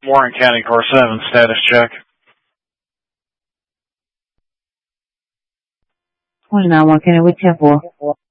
Warren County Core 7, status check. 29, can I with 10-4?